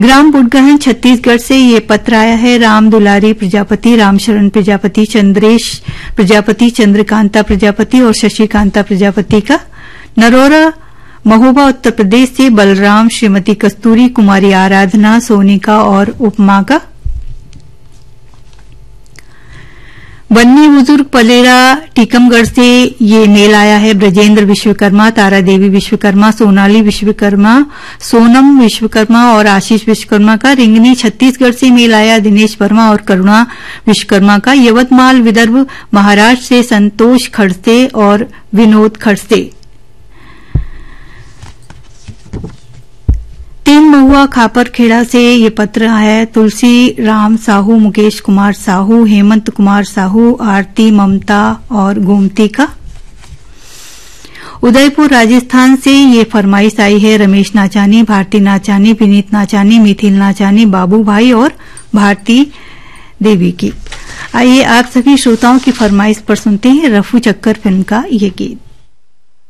ग्राम बुडगहन छत्तीसगढ़ से ये पत्र आया है राम दुलारी प्रजापति, रामशरण प्रजापति, चंद्रेश प्रजापति, चंद्रकांता प्रजापति और शशिकांता प्रजापति का। नरोरा महोबा उत्तर प्रदेश से बलराम, श्रीमती कस्तूरी, कुमारी आराधना, सोनिका और उपमा का। बन्नी बुजुर्ग पलेरा टीकमगढ़ से ये मेल आया है ब्रजेंद्र विश्वकर्मा, तारा देवी विश्वकर्मा, सोनाली विश्वकर्मा, सोनम विश्वकर्मा और आशीष विश्वकर्मा का। रिंगनी छत्तीसगढ़ से मेल आया दिनेश वर्मा और करुणा विश्वकर्मा का। यवतमाल विदर्भ महाराष्ट्र से संतोष खड़से और विनोद खड़से। तीन महुआ खापरखेड़ा से ये पत्र है तुलसी राम साहू, मुकेश कुमार साहू, हेमंत कुमार साहू, आरती, ममता और गोमती का। उदयपुर राजस्थान से ये फरमाइश आई है रमेश नाचानी, भारती नाचानी, विनीत नाचानी, मिथिल नाचानी, बाबू भाई और भारती देवी की। आइए आप सभी श्रोताओं की फरमाइश पर सुनते हैं रफू चक्कर फिल्म का ये गीत।